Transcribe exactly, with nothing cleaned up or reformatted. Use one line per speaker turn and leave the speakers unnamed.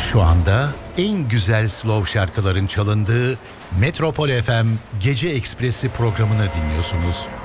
Şu anda en güzel slow şarkıların çalındığı Metropol F M Gece Ekspresi programını dinliyorsunuz.